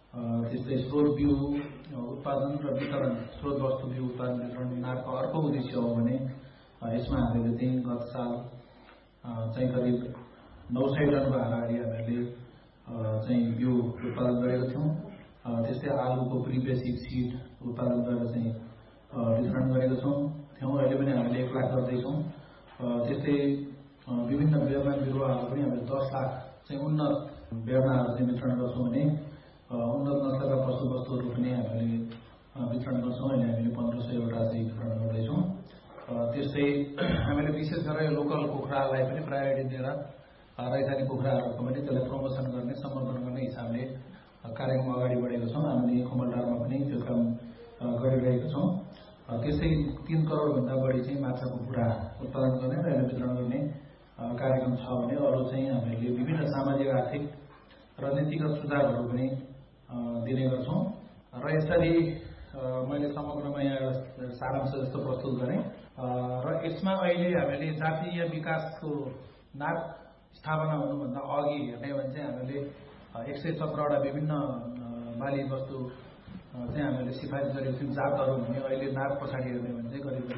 त्यस्तै स्रोत बिउ उत्पादन र वितरण, स्रोत वस्तु बिउ उत्पादन वितरण नारको अर्को उद्देश्य हो भने यसमा हामीले चाहिँ गत साल चाहिँ करिब 900 टनको हाराहारी हामीहरूले चाहिँ बिउ उत्पादन गरेका थियौँ। त्यस्तै आलुको प्रिबेसिक सिड उत्पादन गरेर चाहिँ वितरण गरेका थियौँ। अहिले पनि हामीले 1 लाख गर्दैछौँ। त्यस्तै विभिन्न बिरुवाहरू पनि हामीले 10 लाख चाहिँ उन्नत बिरुवाहरू चाहिँ वितरण गर्छौँ भने उन्नत नस्लका पशु वस्तुहरू पनि हामीले वितरण गर्छौँ। अहिले हामीले 1500 वटा चाहिँ वितरण गर्दैछौँ। त्यस्तै हामीले विशेष गरेर लोकल कुखुरालाई पनि प्रायोरिटी दिएर रैथाने कुखुराहरूको पनि त्यसलाई प्रमोसन गर्ने, समर्थन गर्ने हिसाबले कार्यक्रम अगाडि बढेको छौँ। हामीले खमलटारमा पनि त्यो काम गरिरहेका छौँ। त्यसै 3 करोडभन्दा बढी चाहिँ माछाको कुखुरा उत्पादन गर्ने र यसलाई वितरण गर्ने कार्यक्रम छ भने अरू चाहिँ हामीले विभिन्न सामाजिक आर्थिक र नीतिगत सुझावहरू पनि दिने गर्छौँ। र यसरी मैले समग्रमा यहाँ सारांश जस्तो प्रस्तुत गरेँ। र यसमा अहिले हामीले जातीय विकासको नार्क स्थापना हुनुभन्दा अघि हेर्ने भने चाहिँ हामीले 117 वटा विभिन्न बाली वस्तु चाहिँ हामीले सिफारिस गरेको छौँ जातहरू भने। अहिले नार्क पछाडि हेर्ने भने चाहिँ करिब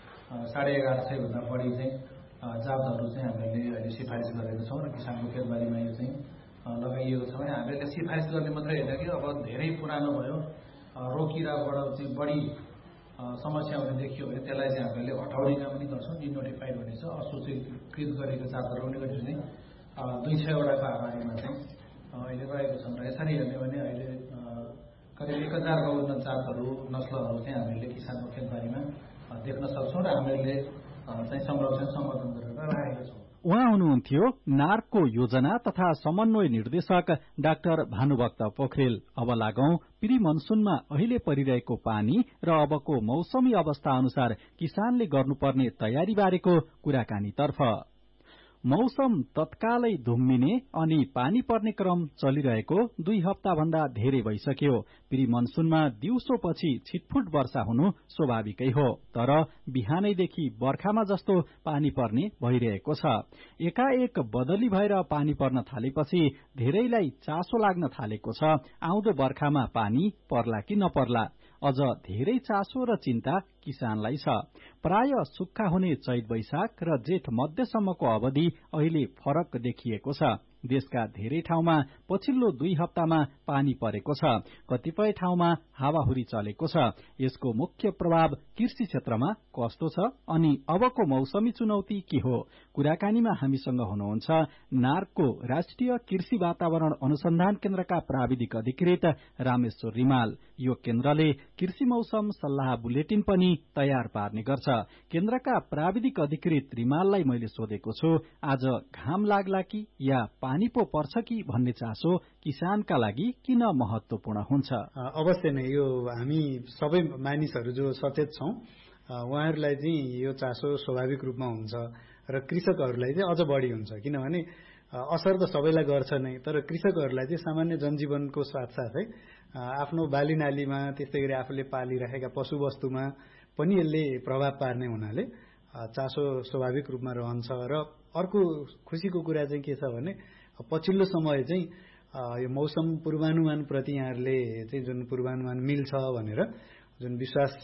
1150 भन्दा बढी चाहिँ जातहरू चाहिँ हामीले अहिले सिफारिस गरेका छौँ र किसानको खेतबारीमा यो चाहिँ लगाइएको छ। भने हामीले सिफारिस गर्ने मात्रै होइन कि अब धेरै पुरानो भयो, रोकिराबाट चाहिँ बढी समस्या हुने देखियो भने त्यसलाई चाहिँ हामीले हटाउने काम पनि गर्छौँ। डिनोटिफाइड हुनेछ असूचीकृत गरेको जातहरू पनि गरिने 200 वटाको आधारमा चाहिँ अहिले रहेको छन्। र यसरी हेर्ने भने अहिले करिब 1000 उन्नत जातहरू नस्लहरू चाहिँ हामीले किसानको खेतबारीमा देख्न सक्छौँ र हामीले चाहिँ संरक्षण सम्वर्धन गरेर राखेका छौँ। उहाँ हुनुहुन्थ्यो नार्कको योजना तथा समन्वय निर्देशक डाक्टर भानुभक्त पोखरेल। अब लागौं प्री मनसुनमा अहिले परिरहेको पानी र अबको मौसमी अवस्था अनुसार किसानले गर्नुपर्ने तयारी बारेको कुराकानीतर्फ। मौसम तत्कालै धुम्मिने अनि पानी पर्ने क्रम चलिरहेको 2 हप्ता भन्दा धेरै भइसक्यो। प्री मनसुनमा दिउँसोपछि छिटफुट वर्षा हुनु स्वाभाविकै हो, तर बिहानैदेखि बर्खामा जस्तो पानी पर्ने भइरहेको छ। एकाएक बदली भएर पानी पर्न थालेपछि धेरैलाई चासो लाग्न थालेको छ आउँदो बर्खामा पानी पर्ला कि नपर्ला। अझ धेरै चासो र चिन्ता किसानलाई छ। प्राय सुक्खा हुने चैत वैशाख र जेठ मध्यसम्मको अवधि अहिले फरक देखिएको छ। देशका धेरै ठाउँमा पछिल्लो 2 हप्तामा पानी परेको छ। कतिपय ठाउँमा हावाहुरी चलेको छ। यसको मुख्य प्रभाव कृषि क्षेत्रमा कस्तो छ अनि अबको मौसमी चुनौती के हो? कुराकानीमा हामीसँग हुनुहुन्छ नार्कको राष्ट्रिय कृषि वातावरण अनुसन्धान केन्द्रका प्राविधिक अधिकृत रामेश्वर रिमाल। यो केन्द्रले कृषि मौसम सल्लाह बुलेटिन पनि तयार पार्ने गर्छ। केन्द्रका प्राविधिक अधिकृत रिमाललाई मैले सोधेको छु, आज घाम लाग्ला कि या पानी पो पर्छ कि भन्ने चासो किसानका लागि किन महत्वपूर्ण हुन्छ? अवश्य नै यो हामी सबै मानिसहरू जो सचेत छौं उहाँहरूलाई चाहिँ यो चासो स्वाभाविक रूपमा हुन्छ र कृषकहरूलाई चाहिँ अझ बढी हुन्छ। किनभने असर त सबैलाई गर्छ नै, तर कृषकहरूलाई चाहिँ सामान्य जनजीवनको साथसाथै आफ्नो बाली नालीमा त्यस्तै गरी आफूले पालिरहेका पशुवस्तुमा पनि यसले प्रभाव पार्ने हुनाले चासो स्वाभाविक रूपमा रहन्छ। र अर्को खुसीको कुरा चाहिँ के छ भने पछिल्लो समय चाहिँ यो मौसम पूर्वानुमान प्रति यहाँहरूले चाहिँ जुन पूर्वानुमान मिल्छ भनेर जुन विश्वास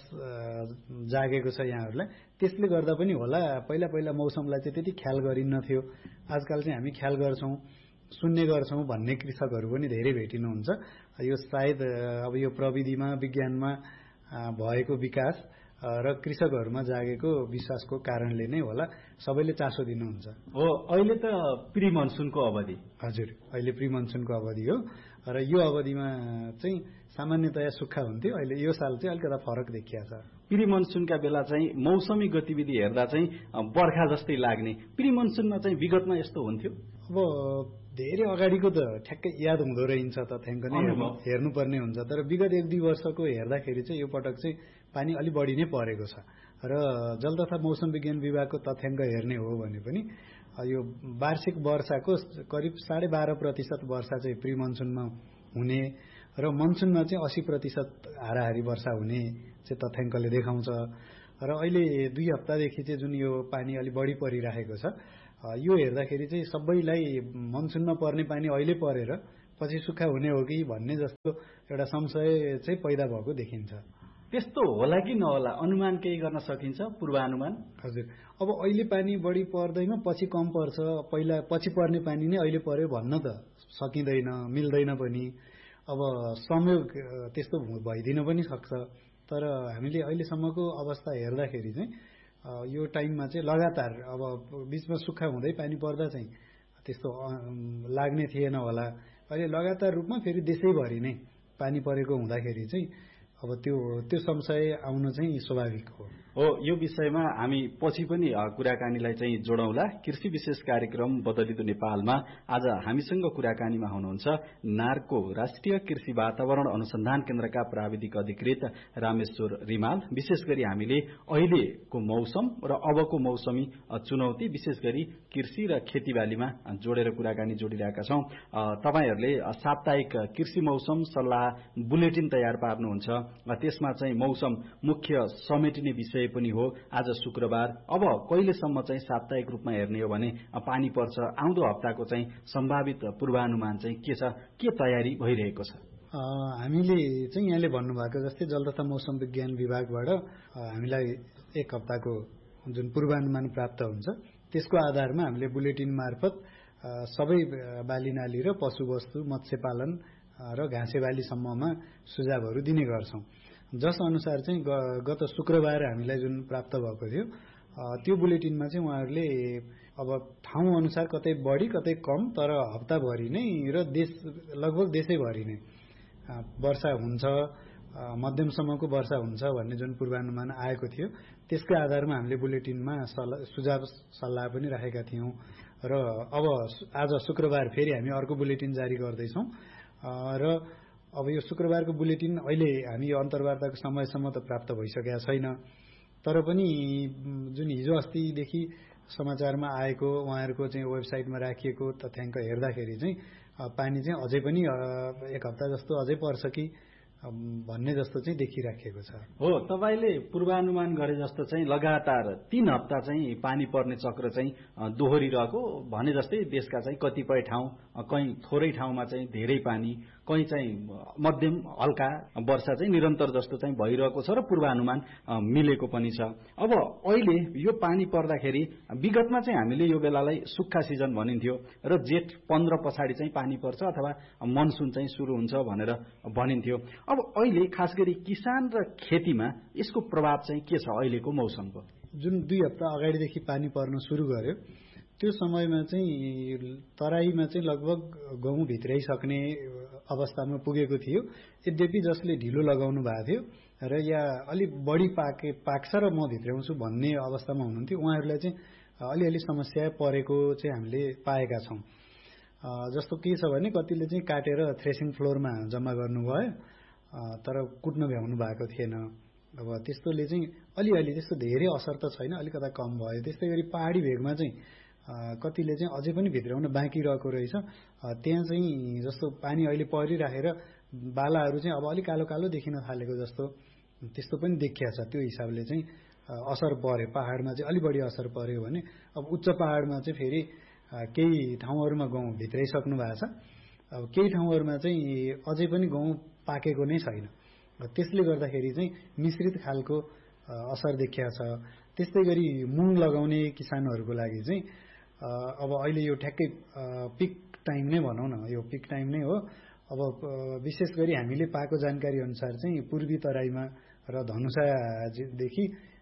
जागेको छ यहाँहरूलाई, त्यसले गर्दा पनि होला पहिला पहिला मौसमलाई चाहिँ त्यति ख्याल गरिन्न थियो। आजकल चाहिँ हामी ख्याल गर्छौं, सुन्ने गर्छौं भन्ने कृषकहरू पनि धेरै भेटिनुहुन्छ। यो सायद अब यो प्रविधिमा विज्ञानमा भएको विकास र कृषकहरूमा जागेको विश्वासको कारणले नै होला सबैले चासो दिनुहुन्छ। हो, अहिले त प्री मनसुनको अवधि। हजुर, अहिले प्री मनसुनको अवधि हो र यो अवधिमा चाहिँ सामान्यतया सुक्खा हुन्थ्यो। अहिले यो साल चाहिँ अलिकति फरक देखिया छ। प्री मनसुनका बेला चाहिँ मौसमी गतिविधि हेर्दा चाहिँ बर्खा जस्तै लाग्ने, प्री मनसुनमा चाहिँ विगतमा यस्तो हुन्थ्यो? अब धेरै अगाडिको त ठ्याक्कै याद हुँदो रहन्छ, तथ्याङ्क नै हेर्नुपर्ने हुन्छ। तर विगत 1-2 वर्षको हेर्दाखेरि चाहिँ यो पटक चाहिँ पानी अलि बढी नै परेको छ र जल तथा मौसम विज्ञान विभागको तथ्याङ्क हेर्ने हो भने पनि यो वार्षिक वर्षाको करिब 12.5% वर्षा चाहिँ प्री मनसुनमा हुने र मनसुनमा चाहिँ 80% हाराहारी वर्षा हुने चाहिँ तथ्याङ्कले देखाउँछ। र अहिले 2 हप्तादेखि चाहिँ जुन यो पानी अलि बढी परिरहेको छ, यो हेर्दाखेरि चाहिँ सबैलाई मनसुनमा पर्ने पानी अहिले परेर पछि सुक्खा हुने हो कि भन्ने जस्तो एउटा संशय चाहिँ पैदा भएको देखिन्छ। त्यस्तो होला कि नहोला अनुमान केही गर्न सकिन्छ, पूर्वानुमान? हजुर, अब अहिले पानी बढी पर्दैमा पछि कम पर्छ, पहिला पछि पर्ने पानी नै अहिले पर्यो भन्न त सकिँदैन, मिल्दैन पनि। अब संयोग त्यस्तो भइदिन पनि सक्छ। तर हामीले अहिलेसम्मको अवस्था हेर्दाखेरि चाहिँ यो टाइममा चाहिँ लगातार अब बीचमा सुक्खा हुँदै पानी पर्दा चाहिँ त्यस्तो लाग्ने थिएन होला। अहिले लगातार रूपमा फेरि देशैभरि नै पानी परेको हुँदाखेरि चाहिँ अब त्यो संशय आउन चाहिँ स्वाभाविक हो। यो विषयमा हामी पछि पनि कुराकानीलाई चाहिँ जोडौँला। कृषि विशेष कार्यक्रम बदलिदो नेपालमा आज हामीसँग कुराकानीमा हुनुहुन्छ नार्को राष्ट्रिय कृषि वातावरण अनुसन्धान केन्द्रका प्राविधिक अधिकृत रामेश्वर रिमाल। विशेष गरी हामीले अहिलेको मौसम र अबको मौसमी चुनौती, विशेष गरी कृषि र खेतीबालीमा जोडेर कुराकानी जोडिरहेका छौं। तपाईहरूले साप्ताहिक कृषि मौसम सल्लाह बुलेटिन तयार पार्नुहुन्छ, त्यसमा चाहिँ मौसम मुख्य समेटिने विषय पनि हो। आज शुक्रबार, अब कहिलेसम्म चाहिँ साप्ताहिक रूपमा हेर्ने हो भने पानी पर्छ, आउँदो हप्ताको चाहिँ सम्भावित पूर्वानुमान चाहिँ के छ, के तयारी भइरहेको छ? हामीले चाहिँ यहाँले भन्नुभएको जस्तै जल तथा मौसम विज्ञान विभागबाट हामीलाई एक हप्ताको जुन पूर्वानुमान प्राप्त हुन्छ, त्यसको आधारमा हामीले बुलेटिन मार्फत सबै बाली नाली र पशुवस्तु, मत्स्य पालन र घाँसे बालीसम्ममा सुझावहरू दिने गर्छौं। जस अनुसार चाहिँ गत शुक्रबार हामीलाई जुन प्राप्त भएको थियो, त्यो बुलेटिनमा चाहिँ उहाँहरूले अब ठाउँ अनुसार कतै बढी कतै कम, तर हप्ताभरि नै र लगभग देशैभरि नै वर्षा हुन्छ, मध्यमसम्मको वर्षा हुन्छ भन्ने जुन पूर्वानुमान आएको थियो, त्यसकै आधारमा हामीले बुलेटिनमा सुझाव सल्लाह पनि राखेका थियौं। र अब आज शुक्रबार फेरि हामी अर्को बुलेटिन जारी गर्दैछौं र अब यो शुक्रबारको बुलेटिन अहिले हामी यो अन्तर्वार्ताको समयसम्म त प्राप्त भइसकेका छैन। तर पनि जुन हिजो अस्तिदेखि समाचारमा आएको, उहाँहरूको चाहिँ वेबसाइटमा राखिएको तथ्याङ्क हेर्दाखेरि चाहिँ पानी चाहिँ अझै पनि एक हप्ता जस्तो अझै पर्छ कि भन्ने जस्तो चाहिँ देखिराखेको छ। हो, तपाईले पूर्वानुमान गरे जस्तो चाहिँ लगातार 3 हप्ता चाहिँ पानी पर्ने चक्र चाहिँ दोहोरिरहेको भने जस्तै देशका चाहिँ कतिपय ठाउँ, कहीँ थोरै ठाउँमा चाहिँ धेरै पानी, कहीँ चाहिँ मध्यम हल्का वर्षा चाहिँ निरन्तर जस्तो चाहिँ भइरहेको छ र पूर्वानुमान मिलेको पनि छ। अब अहिले यो पानी पर्दाखेरि विगतमा चाहिँ हामीले यो बेलालाई सुक्खा सिजन भनिन्थ्यो र जेठ 15 पछाडि चाहिँ पानी पर्छ अथवा मनसुन चाहिँ सुरु हुन्छ भनेर भनिन्थ्यो। अब अहिले खास गरी किसान र खेतीमा यसको प्रभाव चाहिँ के छ अहिलेको मौसमको? जुन 2 हप्ता अगाडिदेखि पानी पर्न सुरु गर्यो, त्यो समयमा चाहिँ तराईमा चाहिँ लगभग गहुँ भित्राइसक्ने अवस्थामा पुगेको थियो। यद्यपि जसले ढिलो लगाउनु भएको थियो र या अलिक बढी पाक्छ र म भित्राउँछु भन्ने अवस्थामा हुनुहुन्थ्यो, उहाँहरूलाई चाहिँ अलिअलि समस्या परेको चाहिँ हामीले पाएका छौं। जस्तो के छ भने कतिले चाहिँ काटेर थ्रेसिङ फ्लोरमा जम्मा गर्नुभयो, तर कुट्न भ्याउनु भएको थिएन। अब त्यस्तोले चाहिँ अलिअलि, त्यस्तो धेरै असर त छैन, अलिकता कम भयो। त्यस्तै गरी पहाडी भेगमा चाहिँ कतिले चाहिँ अझै पनि भित्राउन बाँकी रहेको रहेछ। त्यहाँ चाहिँ जस्तो पानी अहिले परिराखेर बालाहरू चाहिँ अब अलिक कालो कालो देखिन थालेको जस्तो त्यस्तो पनि देखिया छ। त्यो हिसाबले चाहिँ असर पर्यो। पहाडमा चाहिँ अलि बढी असर पर्यो भने अब उच्च पहाडमा चाहिँ फेरि केही ठाउँहरूमा गहुँ भित्राइसक्नु भएको छ। अब केही ठाउँहरूमा चाहिँ अझै पनि गहुँ पाकेको नै छैन। त्यसले गर्दाखेरि चाहिँ मिश्रित खालको असर देखिया छ। त्यस्तै गरी मुङ लगाउने किसानहरूको लागि चाहिँ अब अहिले यो ठ्याक्कै पिक टाइम नै भनौँ न, यो पिक टाइम नै हो। अब विशेष गरी हामीले पाएको जानकारी अनुसार चाहिँ पूर्वी तराईमा र धनुषादेखि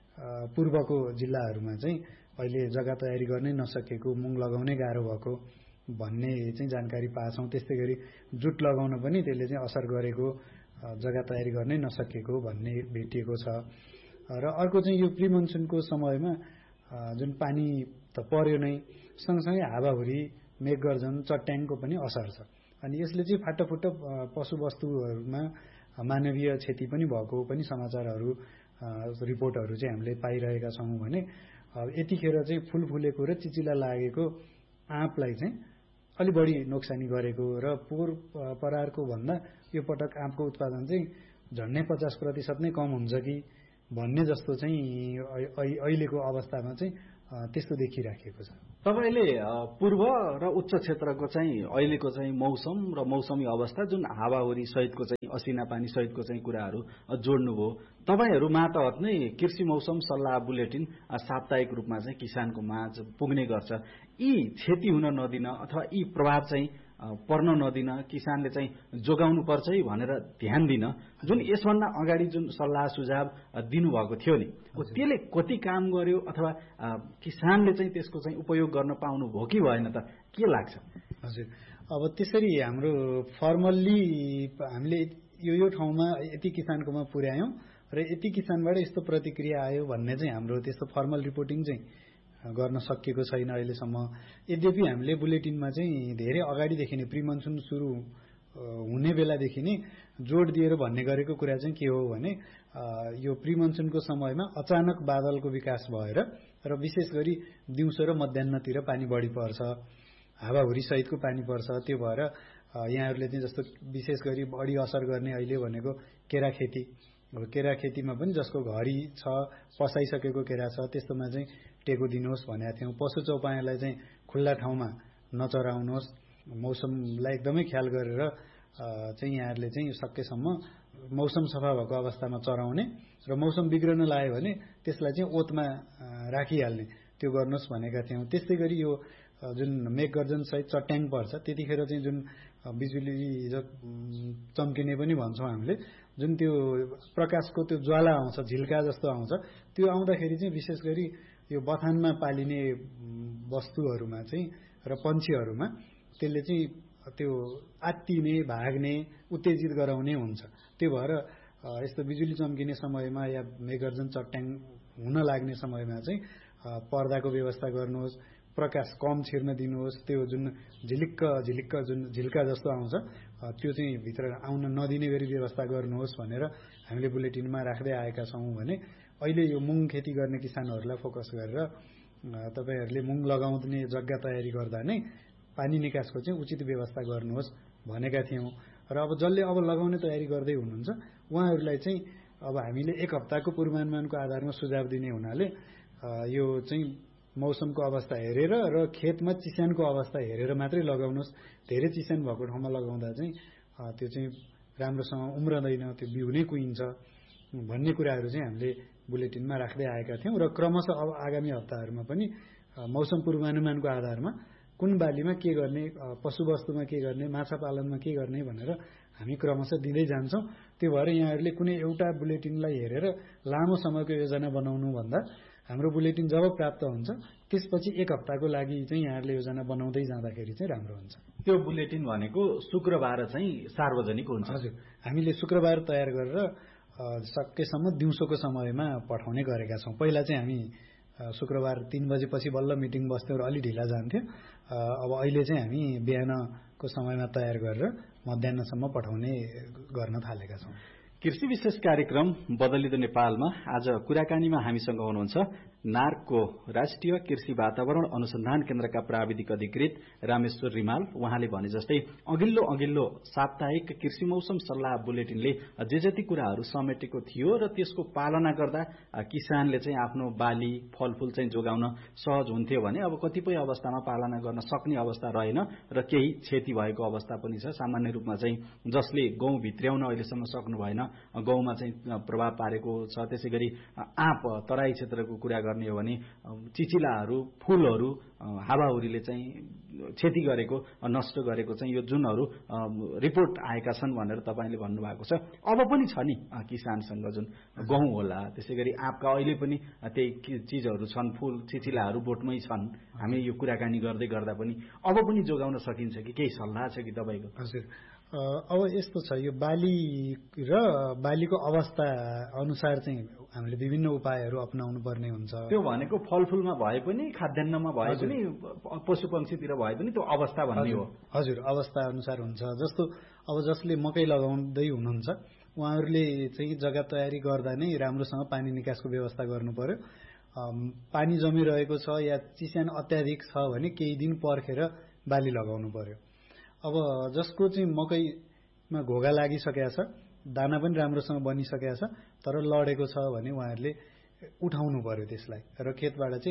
पूर्वको जिल्लाहरूमा चाहिँ अहिले जग्गा तयारी गर्नै नसकेको, मुङ लगाउनै गाह्रो भएको भन्ने चाहिँ जानकारी पाछौं। त्यस्तै गरी जुट लगाउन पनि त्यसले चाहिँ असर गरेको, जग्गा तयारी गर्नै नसकेको भन्ने भेटिएको छ। र अर्को चाहिँ यो प्री मनसुनको समयमा जुन पानी त पर्यो नै, सँगसँगै हावाहुरी, मेघगर्जन, चट्याङको पनि असर छ। अनि यसले चाहिँ फाटाफुट्ट पशुवस्तुहरूमा मानवीय क्षति पनि भएको पनि समाचारहरू, रिपोर्टहरू चाहिँ हामीले पाइरहेका छौँ। भने यतिखेर चाहिँ फूल फुलेको र चिचिला लागेको आँपलाई चाहिँ अलि बढी नोक्सानी गरेको र पोहोर परारको भन्दा यो पटक आँपको उत्पादन चाहिँ झन्डै 50% नै कम हुन्छ कि भन्ने जस्तो चाहिँ अहिलेको अवस्थामा चाहिँ त्यस्तो देखिराखेको छ। तपाईले पूर्व र उच्च क्षेत्रको चाहिँ अहिलेको चाहिँ मौसम र मौसमी अवस्था जुन हावाहुरी सहितको चाहिँ असिना पानी सहितको चाहिँ कुराहरू जोड्नुभयो, तपाईहरू मातहत नै कृषि मौसम सल्लाह बुलेटिन साप्ताहिक रूपमा चाहिँ किसानको माझ पुग्ने गर्छ। यी क्षति हुन नदिन अथवा यी प्रभाव चाहिँ पर्न नदिन किसानले चाहिँ जोगाउनु पर्छ है भनेर ध्यान दिन जुन यसभन्दा अगाडि जुन सल्लाह सुझाव दिनुभएको थियो नि, त्यसले कति काम गर्यो अथवा किसानले चाहिँ त्यसको चाहिँ उपयोग गर्न पाउनु भयो कि भएन त, के लाग्छ? हजुर, अब त्यसरी हाम्रो फर्मल्ली हामीले यो ठाउँमा यति किसानकोमा पुर्यायौं र यति किसानबाट यस्तो प्रतिक्रिया आयो भन्ने चाहिँ हाम्रो त्यस्तो फर्मल रिपोर्टिङ चाहिँ गर्न सकिएको छैन अहिलेसम्म। यद्यपि हामीले बुलेटिनमा चाहिँ धेरै अगाडिदेखि नै प्री मनसुन सुरु हुने बेलादेखि नै जोड दिएर भन्ने गरेको कुरा चाहिँ के हो भने यो प्री मनसुनको समयमा अचानक बादलको विकास भएर र विशेष गरी दिउँसो र मध्याह्नतिर पानी बढी पर्छ, हावाहुरी सहितको पानी पर्छ। त्यो भएर यहाँहरूले चाहिँ जस्तो विशेष गरी बढी असर गर्ने अहिले भनेको केरा खेती, केरा खेतीमा पनि जसको घरी छ, पसाइसकेको केरा छ, त्यस्तोमा चाहिँ टेको दिनुहोस् भनेका थियौँ। पशु चौपायालाई चाहिँ खुल्ला ठाउँमा नचराउनुहोस्, मौसमलाई एकदमै ख्याल गरेर चाहिँ यहाँहरूले चाहिँ सकेसम्म मौसम सफा भएको अवस्थामा चराउने र मौसम बिग्रन लाग्यो भने त्यसलाई चाहिँ ओतमा राखिहाल्ने, त्यो गर्नुहोस् भनेका थियौँ। त्यस्तै गरी यो जुन मेघगर्जन सहित चट्याङ पर्छ त्यतिखेर चाहिँ जुन बिजुली चम्किने पनि भन्छौँ हामीले, जुन त्यो प्रकाशको त्यो ज्वाला आउँछ, झिल्का जस्तो आउँछ, त्यो आउँदाखेरि चाहिँ विशेष गरी यो बथानमा पालिने वस्तुहरूमा चाहिँ र पन्छीहरूमा त्यसले चाहिँ त्यो आत्तिने, भाग्ने, उत्तेजित गराउने हुन्छ। त्यो भएर यस्तो बिजुली चम्किने समयमा या मेघगर्जन चट्याङ हुन लाग्ने समयमा चाहिँ पर्दाको व्यवस्था गर्नुहोस्, प्रकाश कम छिर्न दिनुहोस्, त्यो जुन झिलिक्क जुन झिल्का जस्तो आउँछ त्यो चाहिँ भित्र आउन नदिने गरी व्यवस्था गर्नुहोस् भनेर हामीले बुलेटिनमा राख्दै आएका छौँ। भने अहिले यो मुङ खेती गर्ने किसानहरूलाई फोकस गरेर तपाईहरूले मुङ लगाउने जग्गा तयारी गर्दा नै पानी निकासको चाहिँ उचित व्यवस्था गर्नुहोस् भनेका थियौँ। र अब जसले अब लगाउने तयारी गर्दै हुनुहुन्छ उहाँहरूलाई चाहिँ अब हामीले एक हप्ताको पूर्वानुमानको आधारमा सुझाव दिने हुनाले यो चाहिँ मौसमको अवस्था हेरेर र खेतमा चिस्यानको अवस्था हेरेर मात्रै लगाउनुहोस्। धेरै चिस्यान भएको ठाउँमा लगाउँदा चाहिँ त्यो चाहिँ राम्रोसँग उम्रदैन, त्यो बिउ नै कुहिन्छ भन्ने कुराहरू चाहिँ हामीले बुलेटिनमा राख्दै आएका थियौँ। र क्रमशः अब आगामी हप्ताहरूमा पनि मौसम पूर्वानुमानको आधारमा कुन बालीमा के गर्ने, पशुवस्तुमा के गर्ने, माछा पालनमा के गर्ने भनेर हामी क्रमशः दिँदै जान्छौँ। त्यो भएर यहाँहरूले कुनै एउटा बुलेटिनलाई हेरेर लामो समयको योजना बनाउनु भन्दा हाम्रो बुलेटिन जब प्राप्त हुन्छ त्यसपछि एक हप्ताको लागि चाहिँ यहाँहरूले योजना बनाउँदै जाँदाखेरि चाहिँ राम्रो हुन्छ। त्यो बुलेटिन भनेको शुक्रबार चाहिँ सार्वजनिक हुन्छ? हजुर, हामीले शुक्रबार तयार गरेर सकेसम्म दिउँसोको समयमा पठाउने गरेका छौँ। पहिला चाहिँ हामी शुक्रबार 3 बजेपछि बल्ल मिटिङ बस्थ्यौँ र अलि ढिला जान्थ्यो। अब अहिले चाहिँ हामी बिहानको समयमा तयार गरेर मध्याह्नसम्म पठाउने गर्न थालेका छौँ। कृषि विशेष कार्यक्रम बदलिँदो नेपालमा आज कुराकानीमा हामीसँग हुनुहुन्छ नार्कको राष्ट्रिय कृषि वातावरण अनुसन्धान केन्द्रका प्राविधिक अधिकृत रामेश्वर रिमाल। उहाँले भने जस्तै अघिल्लो साप्ताहिक कृषि मौसम सल्लाह बुलेटिनले जे जति कुराहरू समेटेको थियो र त्यसको पालना गर्दा किसानले चाहिँ आफ्नो बाली फलफूल चाहिँ जोगाउन सहज हुन्थ्यो भने अब कतिपय अवस्थामा पालना गर्न सक्ने अवस्था रहेन र केही क्षति भएको अवस्था पनि छ। सामान्य रूपमा चाहिँ जसले गहुँ भित्र्याउन अहिलेसम्म सक्नु भएन, गहुँमा चाहिँ प्रभाव पारेको छ। त्यसै गरी आँप तराई क्षेत्रको कुरा गर्ने हो भने चिचिलाहरू, फूलहरू हावाहुरीले चाहिँ क्षति गरेको, नष्ट गरेको चाहिँ यो जुनहरू रिपोर्ट आएका छन् भनेर तपाईँले भन्नुभएको छ। अब पनि छ नि किसानसँग जुन गहुँ होला, त्यसै गरी आँपका अहिले पनि त्यही चिजहरू छन्, फूल चिचिलाहरू बोटमै छन्। हामी यो कुराकानी गर्दै गर्दा पनि अब पनि जोगाउन सकिन्छ कि केही सल्लाह छ कि तपाईँको? हजुर, अब यस्तो छ, यो बाली र बालीको अवस्था अनुसार चाहिँ हामीले विभिन्न उपायहरू अपनाउनु पर्ने हुन्छ। त्यो भनेको फलफूलमा भए पनि, खाद्यान्नमा भए पनि, पशुपक्षीतिर भए पनि त्यो अवस्था भन्ने हो? हजुर, अवस्था अनुसार हुन्छ। जस्तो अब जसले मकै लगाउँदै हुनुहुन्छ उहाँहरूले चाहिँ जग्गा तयारी गर्दा नै राम्रोसँग पानी निकासको व्यवस्था गर्नु पर्यो। पानी जमिरहेको छ या चिस्यान अत्याधिक छ भने केही दिन पर्खेर बाली लगाउनु पर्यो। अब जसको चाहिँ मकैमा घोगा लागिसकेका छ, दाना पनि राम्रोसँग बनिसकेका छ तर लडेको छ भने उहाँहरूले उठाउनु पर्यो त्यसलाई र खेतबाट चाहिँ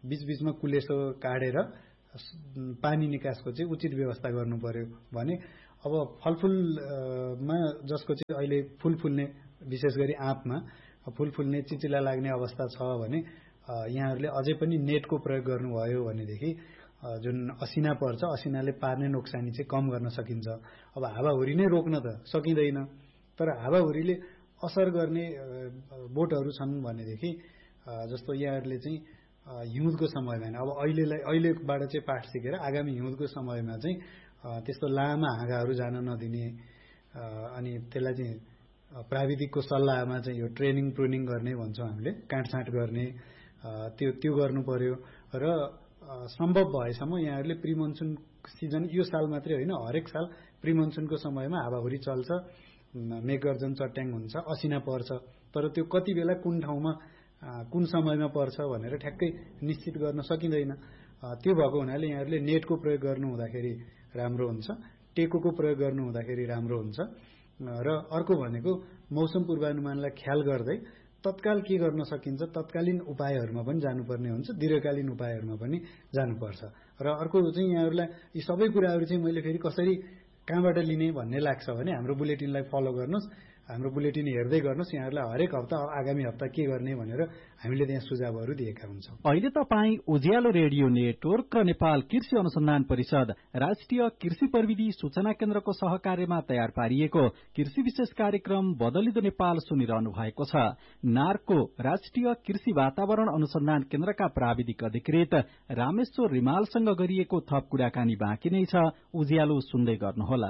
बीचबीचमा कुलेसो काटेर पानी निकासको चाहिँ उचित व्यवस्था गर्नु पर्यो भने अब फलफुलमा जसको चाहिँ अहिले फूल फुल्ने विशेष गरी आँपमा फूल फुल्ने चिचिला लाग्ने अवस्था छ भने यहाँहरूले अझै पनि नेटको प्रयोग गर्नुभयो भनेदेखि जुन असिना पर्छ असिनाले पार्ने नोक्सानी चाहिँ कम गर्न सकिन्छ। अब हावाहुरी नै रोक्न त सकिँदैन, तर हावाहुरीले असर गर्ने बोटहरू छन् भनेदेखि जस्तो यहाँहरूले चाहिँ हिउँदको समयमा अब अहिलेबाट चाहिँ पाठ सिकेर आगामी हिउँदको समयमा चाहिँ त्यस्तो लामा हाँगाहरू जान नदिने अनि त्यसलाई चाहिँ प्राविधिकको सल्लाहमा चाहिँ यो ट्रेनिङ प्रुनिङ गर्ने भन्छौँ हामीले, काटछाँट गर्ने त्यो गर्नु पर्यो र सम्भव भएसम्म यहाँहरूले प्रिमनसुन सिजन यो साल मात्रै होइन हरेक साल प्रिमनसुनको समयमा हावाहुरी चल्छ, मेघगर्जन चट्याङ हुन्छ, असिना पर्छ, तर त्यो कति बेला कुन ठाउँमा कुन समयमा पर्छ भनेर ठ्याक्कै निश्चित गर्न सकिँदैन। त्यो भएको हुनाले यहाँहरूले नेटको प्रयोग गर्नु हुँदाखेरि राम्रो हुन्छ, टेकोको प्रयोग गर्नु हुँदाखेरि राम्रो हुन्छ र अर्को भनेको मौसम पूर्वानुमानलाई ख्याल गर्दै तत्काल के गर्न सकिन्छ तत्कालीन उपायहरूमा पनि जानुपर्ने हुन्छ, दीर्घकालीन उपायहरूमा पनि जानुपर्छ। र अर्को चाहिँ यहाँहरूलाई यी सबै कुराहरू चाहिँ मैले फेरि कसरी कहाँबाट लिने भन्ने लाग्छ भने हाम्रो बुलेटिनलाई फलो गर्नुहोस्, हाम्रो बुलेटिन हेर्दै गर्नुहोस्, यहाँहरूलाई हरेक हप्ता आगामी हप्ता के गर्ने भनेर हामीले त्यहाँ सुझावहरू दिएका हुन्छौँ। अहिले तपाईँ उज्यालो रेडियो नेटवर्क र नेपाल कृषि अनुसन्धान परिषद राष्ट्रिय कृषि प्रविधि सूचना केन्द्रको सहकार्यमा तयार पारिएको कृषि विशेष कार्यक्रम बदलिदो नेपाल सुनिरहनु भएको छ। नार्को राष्ट्रिय कृषि वातावरण अनुसन्धान केन्द्रका प्राविधिक अधिकृत रामेश्वर रिमालसँग गरिएको थप कुराकानी बाँकी नै छ, उज्यालो सुन्दै गर्नुहोला।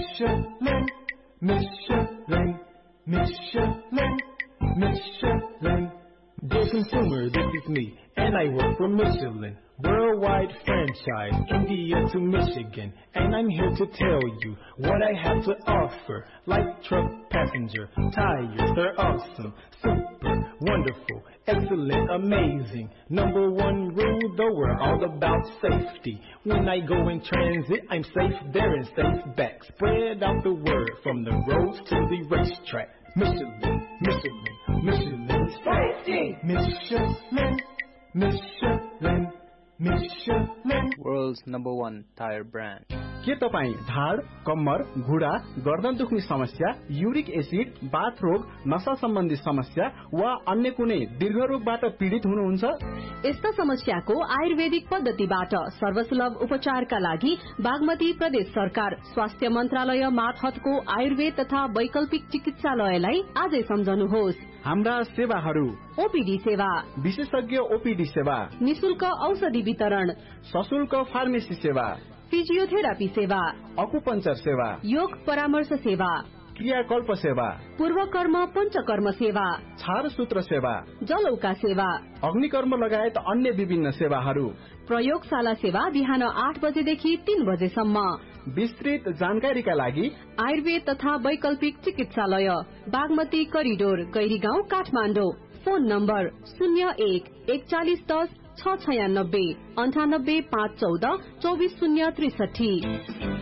Michelin. Dear consumer, this is me, and I work for Michelin. Worldwide franchise, India to Michigan. And I'm here to tell you what I have to offer. Light truck passenger, tires, they're awesome. Super, wonderful, excellent, amazing. Number one rule, though, we're all about safety. When I go in transit, I'm safe there and safe back. Spread out the word from the roads to the racetrack. Michelin, Michelin, Michelin safety. Michelin, Michelin, Michelin. World's #1 tire brand. के तपाईँ ढाड, कम्मर, घुँडा, गर्दन दुख्ने समस्या, uric acid, बाथ रोग, नशा सम्बन्धी समस्या वा अन्य कुनै दीर्घ रोगबाट पीडित हुनुहुन्छ? यस्ता समस्याको आयुर्वेदिक पद्धतिबाट सर्वसुलभ उपचारका लागि बागमती प्रदेश सरकार स्वास्थ्य मन्त्रालय मार्फतको आयुर्वेद तथा वैकल्पिक चिकित्सालयलाई आजै सम्झनुहोस्। हाम्रा सेवाहरू: ओपीडी सेवा, विशेषज्ञ ओपीडी सेवा, निशुल्क औषधि वितरण, सशुल्क फार्मेसी सेवा, फिजियोथेरापी सेवा, अकुपञ्चर सेवा, योग परामर्श सेवा, क्रियाकल्प सेवा, पूर्वकर्म पञ्चकर्म सेवा, छारसूत्र सेवा, जलौका सेवा, अग्निकर्म लगायत अन्य विभिन्न सेवाहरू, प्रयोगशाला सेवा बिहान 8 बजेदेखि 3 बजेसम्म। विस्तृत जानकारीका लागि आयुर्वेद तथा वैकल्पिक चिकित्सालय, Bagmati corridor, Gairigaun, Kathmandu. Phone number 01 4110 696 98 514 24063।